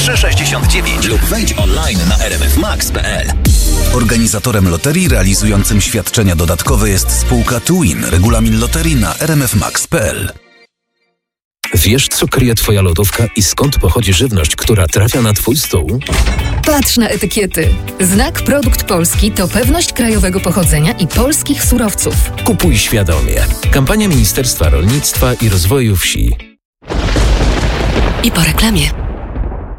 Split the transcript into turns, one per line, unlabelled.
369 lub wejdź online na rmfmax.pl.
Organizatorem loterii realizującym świadczenia dodatkowe jest spółka Twin. Regulamin loterii na rmfmax.pl.
Wiesz, co kryje Twoja lodówka i skąd pochodzi żywność, która trafia na Twój stół?
Patrz na etykiety. Znak Produkt Polski to pewność krajowego pochodzenia i polskich surowców.
Kupuj świadomie. Kampania Ministerstwa Rolnictwa i Rozwoju Wsi.
I po reklamie.